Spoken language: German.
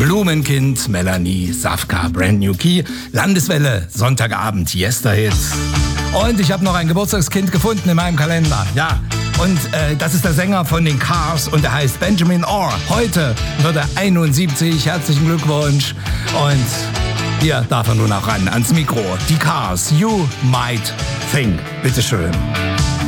Blumenkind, Melanie, Safka, Brand New Key, Landeswelle, Sonntagabend, Yesterhits. Und ich habe noch ein Geburtstagskind gefunden in meinem Kalender. Ja, und das ist der Sänger von den Cars und der heißt Benjamin Orr. Heute wird er 71. Herzlichen Glückwunsch. Und hier darf er nun auch ran ans Mikro. Die Cars, You Might Think. Bitteschön.